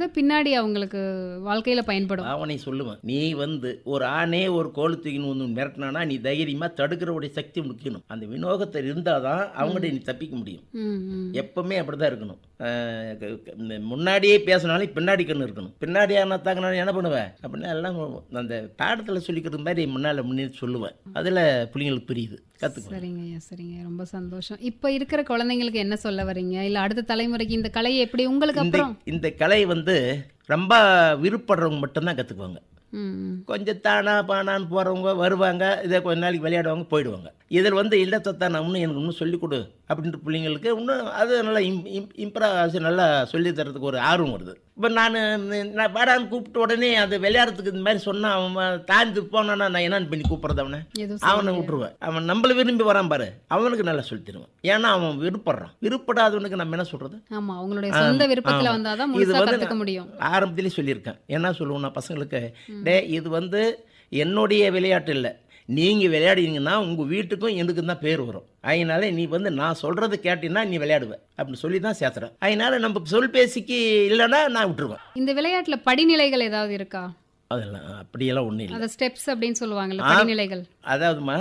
பின்னாடி அவங்களுக்கு வாழ்க்கையில பயன்படும். அவனை சொல்லுவேன், நீ ஒரு ஆணே ஒரு கோல் தூக்கின்னு வந்து மிரட்டினானா நீ தைரியமாக தடுக்கிறவுடைய சக்தி முக்கியம். அந்த வினோகத்தை இருந்தால் தான் அவங்கள்ட்ட நீ தப்பிக்க முடியும். ம், ம். எப்பவுமே அப்படி தான் இருக்கணும். முன்னாடியே பேசினாலும் பின்னாடி கண்ணு இருக்கணும். பின்னாடி ஆனால் தாங்கினாலும் என்ன பண்ணுவேன் அப்படின்னா எல்லாம் அந்த பாடத்தில் சொல்லிக்கிறது மாதிரி முன்னே சொல்லுவேன். அதில் பிள்ளைங்களுக்கு புரியுது, கற்றுக்குவேன். சரிங்க ஐயா, சரிங்க. ரொம்ப சந்தோஷம். இப்போ இருக்கிற குழந்தைங்களுக்கு என்ன சொல்ல வரீங்க? இல்லை அடுத்த தலைமுறைக்கு இந்த கலையை எப்படி உங்களுக்கு அப்புறம்? இந்த கலை ரொம்ப விருப்பப்படுறவங்க மட்டும்தான் கற்றுக்குவாங்க. ம், ம். கொஞ்சம் தானா பானான்னு போகிறவங்க வருவாங்க, இதை கொஞ்ச நாளைக்கு விளையாடுவாங்க, போயிடுவாங்க. இதில் இல்லை தத்தா நான் எனக்கு இன்னும் சொல்லிக் கொடு அப்படின்ற பிள்ளைங்களுக்கு இன்னும் அது நல்லா இம்ப்ரூவ் நல்லா சொல்லி தரதுக்கு ஒரு ஆர்வம் வருது. இப்போ நான் பாடான்னு கூப்பிட்ட உடனே அது விளையாடுறதுக்கு இந்த மாதிரி சொன்னால் அவன் தாழ்ந்து போனான்னா நான் என்னன்னு பண்ணி கூப்பிட்றது அவனை விட்டுருவேன். அவன் நம்மளை விரும்பி வரான் பாரு, அவனுக்கு நல்லா சொல்லி தருவேன். ஏன்னா அவன் விருப்பப்படுறான். விருப்பப்படாதவனுக்கு நம்ம என்ன சொல்கிறது? ஆமா, அவங்களுடைய சொந்த விருப்பத்தில் வந்தாதான் முழுசா கற்றுக்க முடியும். ஆரம்பத்திலே சொல்லியிருக்கேன். என்ன சொல்லுவோம் நான் பசங்களுக்கு, இது என்னுடைய விளையாட்டு இல்லை, நீங்கள் விளையாடிங்கன்னா உங்கள் வீட்டுக்கும் எனக்கும் தான் பேர் வரும். அதனால நீ நான் சொல்கிறது கேட்டீங்கன்னா நீ விளையாடுவேன் அப்படின்னு சொல்லி தான் சேர்த்துறேன். அதனால நம்ம சொல் பேசிக்கு இல்லைன்னா நான் விட்டுருவேன். இந்த விளையாட்டில் படிநிலைகள் ஏதாவது இருக்கா? அதெல்லாம் அப்படியெல்லாம் ஒன்றும் இல்லை. அந்த ஸ்டெப்ஸ் அப்படின்னு சொல்லுவாங்கல்ல, படிநிலைகள். அதாவதுமா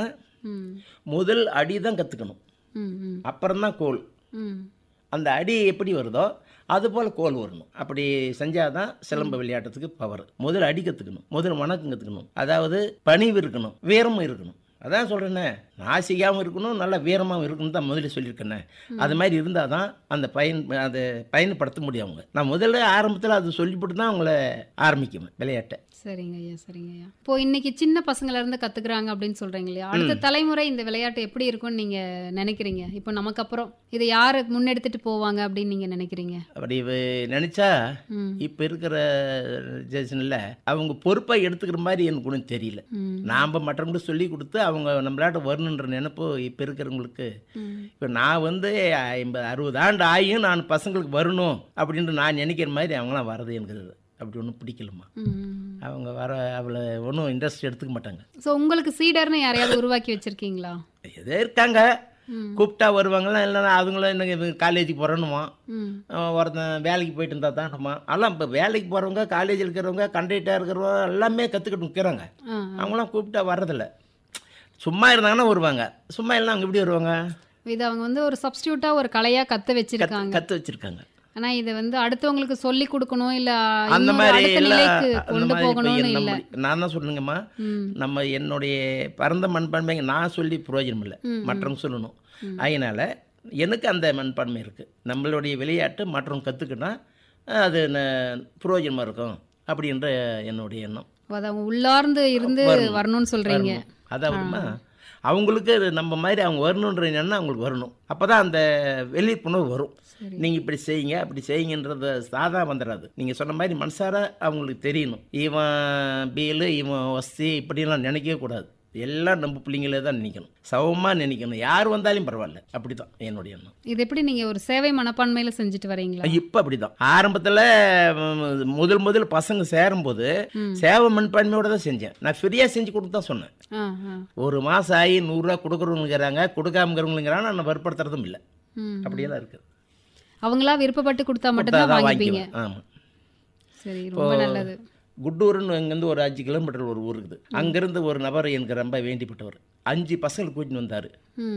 முதல் அடி தான் கற்றுக்கணும், அப்புறம் தான் கோல். அந்த அடி எப்படி வருதோ அதுபோல் கோல் வரணும். அப்படி செஞ்சால் தான் சிலம்ப விளையாட்டுறதுக்கு பவர். முதல் அடி கற்றுக்கணும், முதல் வணக்கம் கற்றுக்கணும். அதாவது பணிவு இருக்கணும், வீரமும் இருக்கணும். அதான் சொல்கிறேன்னே, நாசிக்காகவும் இருக்கணும், நல்லா வீரமாகவும் இருக்கணும் தான் முதல்ல சொல்லியிருக்கேனே. அது மாதிரி இருந்தால் தான் அதை பயன்படுத்த முடியும். அவங்க நான் முதல்ல ஆரம்பத்தில் அது சொல்லிவிட்டு தான் அவங்கள ஆரம்பிக்குவேன் விளையாட்டை. சரிங்க ஐயா, சரிங்க ஐயா. இப்போ இன்னைக்கு சின்ன பசங்கள இருந்து கத்துக்கிறாங்க அப்படின்னு சொல்றீங்க இல்லையா? அடுத்த தலைமுறை இந்த விளையாட்டு எப்படி இருக்கும்னு நீங்க நினைக்கிறீங்க? இப்போ நமக்கு அப்புறம் இதை யாரு முன்னெடுத்துட்டு போவாங்க அப்படின்னு நீங்க நினைக்கிறீங்க? அப்படி நினைச்சா இப்போ இருக்கிற ஜெனரேஷனில் அவங்க பொறுப்பை எடுத்துக்கிற மாதிரி எனக்கு ஒன்றும் தெரியல. நாம் மற்றவங்களுக்கு சொல்லி கொடுத்து அவங்க நம்மளாட்ட வரணுன்ற நினைப்பு இப்போ இருக்கிறவங்களுக்கு. இப்போ நான் 50-60 ஆண்டு ஆகியும் நான் பசங்களுக்கு வரணும் அப்படின்ட்டு நான் நினைக்கிற மாதிரி அவங்களாம் வர்றது எனக்கு அப்படி ஒன்றும் பிடிக்கலம்மா. அவங்க அவ்வளோ ஒன்றும் இன்ட்ரெஸ்ட் எடுத்துக்க மாட்டாங்க. ஸோ உங்களுக்கு சீடர்னு யாரையாவது உருவாக்கி வச்சிருக்கீங்களா? எதே இருக்காங்க, கூப்பிட்டா வருவாங்களாம். இல்லைன்னா அவங்களும் என்ன காலேஜுக்கு போகிறோன்னுமா, ஒருத்தன் வேலைக்கு போயிட்டு இருந்தால் தான்மா. எல்லாம் இப்போ வேலைக்கு போகிறவங்க, காலேஜில் இருக்கிறவங்க, கண்டக்டராக இருக்கிறவங்க எல்லாமே கற்றுக்கிட்டு நிற்கிறாங்க. அவங்களாம் கூப்பிட்டா வர்றதில்ல. சும்மா இருந்தாங்கன்னா வருவாங்க, சும்மா இல்லைனா அவங்க எப்படி வருவாங்க? இது அவங்க ஒரு சப்ஸ்டியூட்டாக ஒரு கலையாக கற்று வச்சிருக்காங்க. ஆனா இதை அடுத்தவங்களுக்கு சொல்லி கொடுக்கணும், இல்ல அந்த மாதிரி நிலைக்கு கொண்டு போகணும்னு இல்ல. நான் தான் சொல்லுங்கம்மா, நம்ம என்னுடைய பரந்த மண்பான்மை நான் சொல்லி பிரயோஜனம் இல்லை, மற்றவங்க சொல்லணும். அதனால எனக்கு அந்த மண்பான்மை இருக்குது. நம்மளுடைய விளையாட்டு மற்றவங்க கற்றுக்கிட்டா அது பிரயோஜனமாக இருக்கும் அப்படின்ற என்னுடைய எண்ணம். அவங்க உள்ளார்ந்து இருந்து வரணும்னு சொல்றீங்க. அதாவதுமா அவங்களுக்கு நம்ம மாதிரி அவங்க வரணுன்ற எண்ணம் அவங்களுக்கு வரணும். அப்போ தான் அந்த வெளிப்புணர்வு வரும். நீங்கள் இப்படி செய்யுங்க அப்படி செய்யுங்கன்றது சாதா வந்துடாது. நீங்கள் சொன்ன மாதிரி மனசார அவங்களுக்கு தெரியணும். இவன் பீலு இவன் வசதி இப்படிலாம் நினைக்கவே கூடாது. எல்லாம் நம்ம பிள்ளைங்களே தான் நினைக்கணும், சமமாக நினைக்கணும். யார் வந்தாலும் பரவாயில்ல, அப்படி தான் என்னுடைய எண்ணம். இது எப்படி நீங்கள் ஒரு சேவை மனப்பான்மையில் செஞ்சுட்டு வரீங்களா? இப்போ அப்படி தான். ஆரம்பத்தில் முதல் பசங்க சேரும்போது சேவை மனப்பான்மையோட தான் செஞ்சேன். நான் ஃப்ரீயாக செஞ்சு கொடுத்து தான் சொன்னேன். ஒரு மாதம் ஆகி 100 ரூபா கொடுக்குறவங்கிறாங்க, கொடுக்காமங்கிறவங்கிறாங்க. நான் வற்படுத்துறதும் இல்லை, அப்படியெல்லாம் இருக்குது. அவங்களா விருப்பப்பட்டு கொடுத்தா மட்டும்தான் வாங்கிப்பீங்க. ஆமாம். சரி, ரொம்ப நல்லது. குட்டூர்னு இங்கேருந்து ஒரு 5 கிலோமீட்டர் ஒரு ஊர் இருக்குது. அங்கேருந்து ஒரு நபர் எனக்கு ரொம்ப வேண்டிப்பட்டவர் 5 பசங்களை கூட்டின்னு வந்தார்.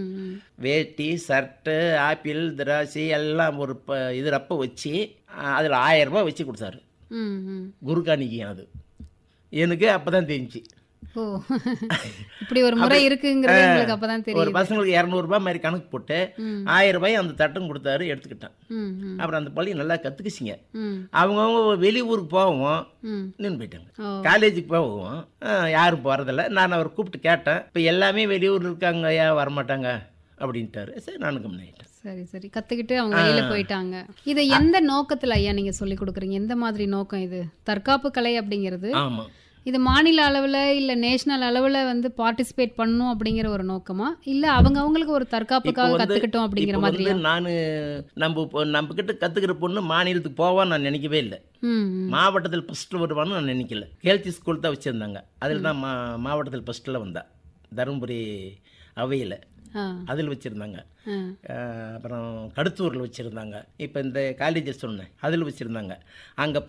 வேட்டி சர்ட்டு ஆப்பிள் திராட்சை எல்லாம் ஒரு இது ரப்ப வச்சு அதில் 1000 ரூபா வச்சு கொடுத்தாரு. குருகாணிக்கு அது எனக்கு அப்போ தான் தெரிஞ்சு. ஓ, இப்படி ஒரு முறை இருக்குங்கிறது உங்களுக்கு அப்பதான் தெரியும். ஒரு பசங்களுக்கு 200 ரூபாய் மாதிரி கணக்கு போட்டு 1000 ரூபாய் அந்த தட்டும் கொடுத்தாரு, எடுத்துக்கிட்டேன். அப்புறம் அந்த பள்ளி நல்லா கற்றுக்குச்சிங்க. அவங்கவுங்க வெளியூருக்கு போவோம், நின்று போயிட்டாங்க. காலேஜுக்கு போவோம், யாரும் போகிறதில்ல. நான் அவர் கூப்பிட்டு கேட்டேன், இப்போ எல்லாமே வெளியூர் இருக்காங்க, ஏன் வரமாட்டாங்க அப்படின்ட்டாரு. சரி, நானும் கம்மியாயிட்டேன். சரி சரி, கற்றுக்கிட்டு அவங்க வெளியில போயிட்டாங்க. இதை எந்த நோக்கத்தில் ஐயா நீங்கள் சொல்லி கொடுக்குறீங்க? எந்த மாதிரி நோக்கம் இது? தற்காப்பு கலை அப்படிங்கிறது. ஆமாம். இது மாநில அளவில் இல்லை நேஷனல் அளவில் பார்ட்டிசிபேட் பண்ணணும் அப்படிங்கிற ஒரு நோக்கமா, இல்லை அவங்களுக்கு ஒரு தற்காப்புக்காக கற்றுக்கிட்டோம் அப்படிங்கிற மாதிரி? நான் நம்ம கிட்ட கற்றுக்கிற பொண்ணு மாநிலத்துக்கு போவான்னு நான் நினைக்கவே இல்லை. மாவட்டத்தில் ஃபஸ்ட்டில் வருவான்னு நான் நினைக்கல. கேள்வி ஸ்கூல் தான் வச்சுருந்தாங்க, அதில் தான் மாவட்டத்தில் ஃபஸ்ட்டில் வந்தா. தருமபுரி அவையில் அதில் வச்சுருந்தாங்க. அப்புறம் கடத்தூரில் வச்சுருந்தாங்க. இப்போ இந்த காலேஜில் சொன்னேன் அதில் வச்சுருந்தாங்க. அங்கே